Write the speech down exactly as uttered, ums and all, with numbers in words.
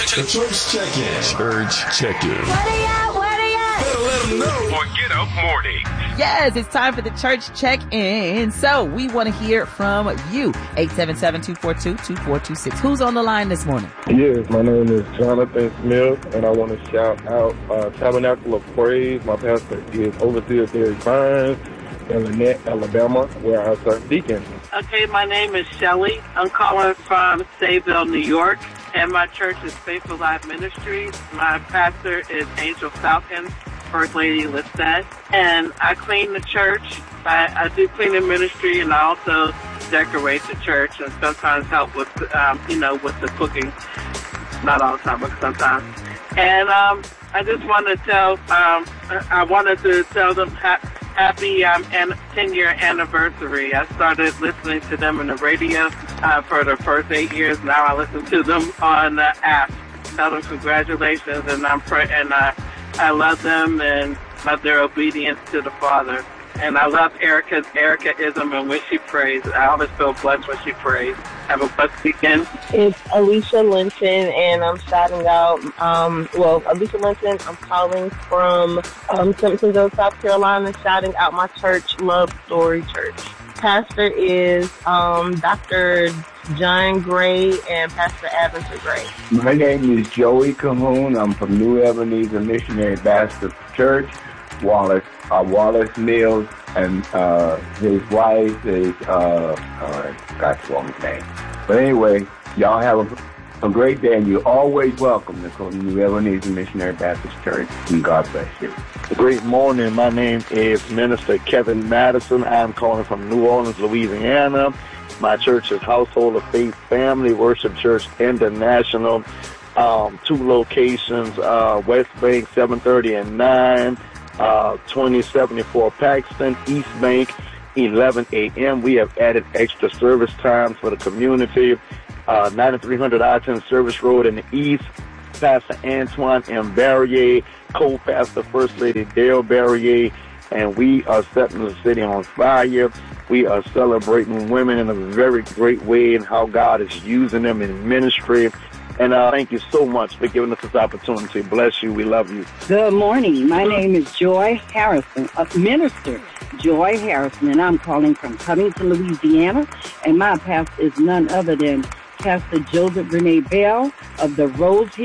The Church Check-In. Church Check-In. Where they at? Where they at? Better let them know. For Get Up Morning. Yes, it's time for the Church Check-In. So we want to hear from you. eight seven seven, two four two, two four two six. Who's on the line this morning? Yes, my name is Jonathan Smith, and I want to shout out uh, Tabernacle of Praise. My pastor is Overseer Derek Vines in Lynette, Alabama, where I serve deacon. Okay, my name is Shelley. I'm calling from Sayville, New York, and my church is Faithful Life Ministries. My pastor is Angel Falcon, First Lady Lisette, and I clean the church. I, I do cleaning ministry, and I also decorate the church, and sometimes help with, um, you know, with the cooking. Not all the time, but sometimes. And um, I just want to tell, um, I wanted to tell them ha- happy um, ten-year anniversary. I started listening to them on the radio uh, for the first eight years. Now I listen to them on the app. Tell them congratulations, and I'm pray- and I, I love them and love their obedience to the Father. And I love Erica's Erica-ism and when she prays. I always feel blessed when she prays. Have a blessed weekend. It's Alicia Linton, and I'm shouting out, um, well, Alicia Linton, I'm calling from um, Simpsonville, South Carolina, shouting out my church, Love Story Church. Pastor is um, Doctor John Gray and Pastor Adventure Gray. My name is Joey Cahoon. I'm from New Ebenezer Missionary Baptist Church, Wallace, uh, Wallace Mills, and uh, his wife is, uh, uh, God's wrong name. But anyway, y'all have a, a great day, and you're always welcome to come to New Ebenezer Missionary Baptist Church, and God bless you. Great morning. My name is Minister Kevin Madison. I'm calling from New Orleans, Louisiana. My church is Household of Faith Family Worship Church International. Um, two locations, uh, West Bank, seven thirty and nine, uh, twenty seventy-four Paxton, East Bank, eleven a.m. We have added extra service times for the community. Uh, ninety-three hundred I ten Service Road in the East, Pastor Antoine M. Barrier, co-pastor First Lady Dale Barrier, and we are setting the city on fire. We are celebrating women in a very great way and how God is using them in ministry. And uh, thank you so much for giving us this opportunity. Bless you. We love you. Good morning. My name is Joy Harrison, a minister, Joy Harrison, and I'm calling from Covington, Louisiana. And my pastor is none other than Pastor Joseph Renee Bell of the Rose Hill